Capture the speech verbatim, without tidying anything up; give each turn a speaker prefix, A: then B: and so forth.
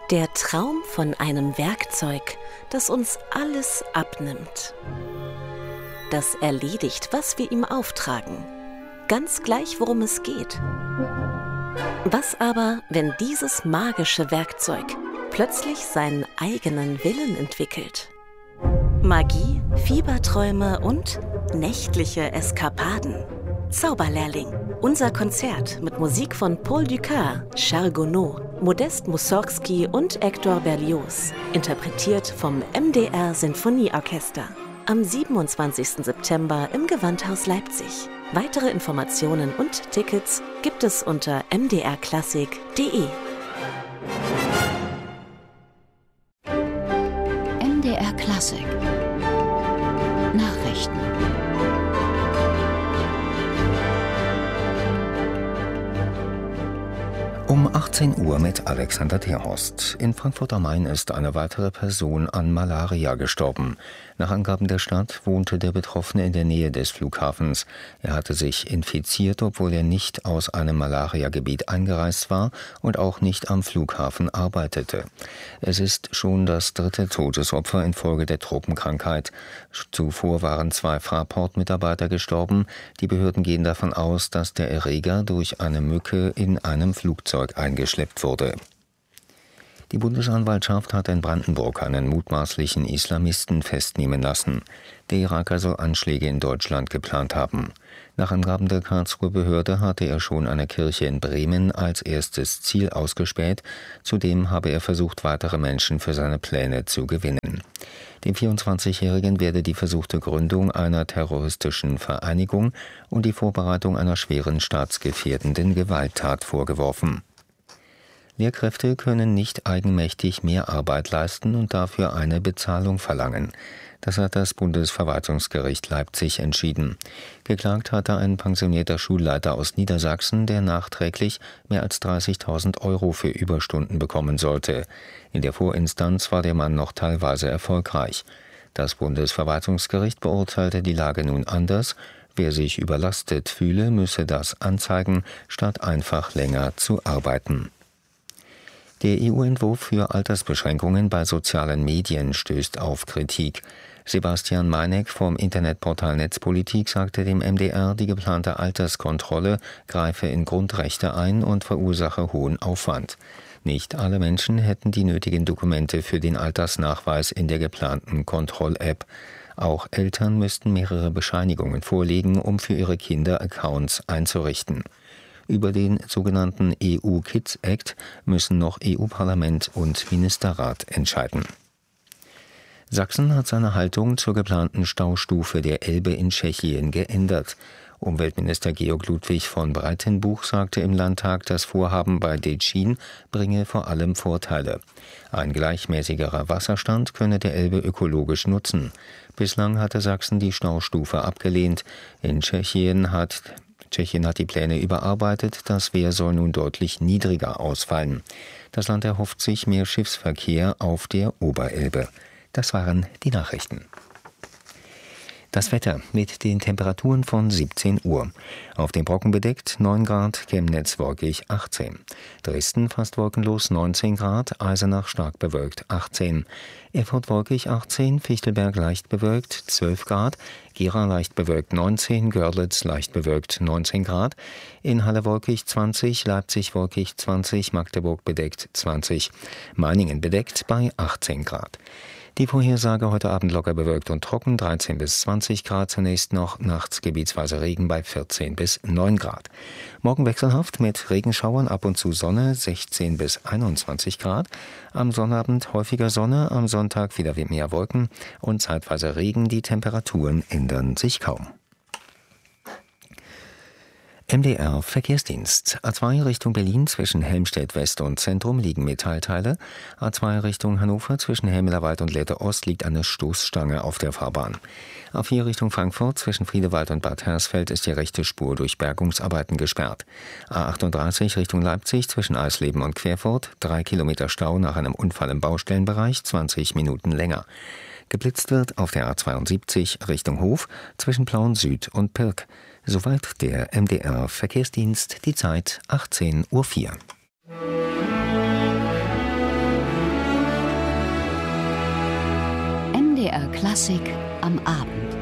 A: Der Traum von einem Werkzeug, das uns alles abnimmt. Das erledigt, was wir ihm auftragen. Ganz gleich, worum es geht. Was aber, wenn dieses magische Werkzeug plötzlich seinen eigenen Willen entwickelt? Magie, Fieberträume und nächtliche Eskapaden. Zauberlehrling. Unser Konzert mit Musik von Paul Dukas, Charles Gounod, Modest Mussorgsky und Hector Berlioz. Interpretiert vom M D R Sinfonieorchester. Am siebenundzwanzigsten September im Gewandhaus Leipzig. Weitere Informationen und Tickets gibt es unter m d r klassik punkt d e.
B: M D R Klassik Nachrichten.
C: Um achtzehn Uhr mit Alexander Terhorst. In Frankfurt am Main ist eine weitere Person an Malaria gestorben. Nach Angaben der Stadt wohnte der Betroffene in der Nähe des Flughafens. Er hatte sich infiziert, obwohl er nicht aus einem Malariagebiet eingereist war und auch nicht am Flughafen arbeitete. Es ist schon das dritte Todesopfer infolge der Tropenkrankheit. Zuvor waren zwei Fraport-Mitarbeiter gestorben. Die Behörden gehen davon aus, dass der Erreger durch eine Mücke in einem Flugzeug eingeschleppt wurde. Die Bundesanwaltschaft hat in Brandenburg einen mutmaßlichen Islamisten festnehmen lassen. Der Iraker soll Anschläge in Deutschland geplant haben. Nach Angaben der Karlsruher Behörde hatte er schon eine Kirche in Bremen als erstes Ziel ausgespäht. Zudem habe er versucht, weitere Menschen für seine Pläne zu gewinnen. Dem vierundzwanzigjährigen werde die versuchte Gründung einer terroristischen Vereinigung und die Vorbereitung einer schweren staatsgefährdenden Gewalttat vorgeworfen. Lehrkräfte können nicht eigenmächtig mehr Arbeit leisten und dafür eine Bezahlung verlangen. Das hat das Bundesverwaltungsgericht Leipzig entschieden. Geklagt hatte ein pensionierter Schulleiter aus Niedersachsen, der nachträglich mehr als dreißigtausend Euro für Überstunden bekommen sollte. In der Vorinstanz war der Mann noch teilweise erfolgreich. Das Bundesverwaltungsgericht beurteilte die Lage nun anders. Wer sich überlastet fühle, müsse das anzeigen, statt einfach länger zu arbeiten. Der E U-Entwurf für Altersbeschränkungen bei sozialen Medien stößt auf Kritik. Sebastian Meineck vom Internetportal Netzpolitik sagte dem M D R, die geplante Alterskontrolle greife in Grundrechte ein und verursache hohen Aufwand. Nicht alle Menschen hätten die nötigen Dokumente für den Altersnachweis in der geplanten Kontroll-App. Auch Eltern müssten mehrere Bescheinigungen vorlegen, um für ihre Kinder Accounts einzurichten. Über den sogenannten E U-Kids Act müssen noch E U-Parlament und Ministerrat entscheiden. Sachsen hat seine Haltung zur geplanten Staustufe der Elbe in Tschechien geändert. Umweltminister Georg Ludwig von Breitenbuch sagte im Landtag, das Vorhaben bei Detschin bringe vor allem Vorteile. Ein gleichmäßigerer Wasserstand könne der Elbe ökologisch nutzen. Bislang hatte Sachsen die Staustufe abgelehnt. In Tschechien hat Tschechien hat die Pläne überarbeitet, das Wehr soll nun deutlich niedriger ausfallen. Das Land erhofft sich mehr Schiffsverkehr auf der Oberelbe. Das waren die Nachrichten. Das Wetter mit den Temperaturen von siebzehn Uhr. Auf dem Brocken bedeckt neun Grad, Chemnitz wolkig achtzehn. Dresden fast wolkenlos neunzehn Grad, Eisenach stark bewölkt achtzehn. Erfurt wolkig achtzehn, Fichtelberg leicht bewölkt zwölf Grad, Gera leicht bewölkt neunzehn, Görlitz leicht bewölkt neunzehn Grad. In Halle wolkig zwanzig, Leipzig wolkig zwanzig, Magdeburg bedeckt zwanzig. Meiningen bedeckt bei achtzehn Grad. Die Vorhersage heute Abend locker bewölkt und trocken, dreizehn bis zwanzig Grad zunächst noch, nachts gebietsweise Regen bei vierzehn bis neun Grad. Morgen wechselhaft mit Regenschauern, ab und zu Sonne, sechzehn bis einundzwanzig Grad. Am Sonnabend häufiger Sonne, am Sonntag wieder mehr Wolken und zeitweise Regen, die Temperaturen ändern sich kaum. M D R Verkehrsdienst. A zwei Richtung Berlin zwischen Helmstedt West und Zentrum liegen Metallteile. A zwei Richtung Hannover zwischen Helmelerwald und Lehrte Ost liegt eine Stoßstange auf der Fahrbahn. A vier Richtung Frankfurt zwischen Friedewald und Bad Hersfeld ist die rechte Spur durch Bergungsarbeiten gesperrt. A achtunddreißig Richtung Leipzig zwischen Eisleben und Querfurt, drei Kilometer Stau nach einem Unfall im Baustellenbereich, zwanzig Minuten länger. Geblitzt wird auf der A zweiundsiebzig Richtung Hof zwischen Plauen Süd und Pirk. Soweit der M D R Verkehrsdienst, die Zeit achtzehn Uhr vier.
B: M D R Klassik am Abend.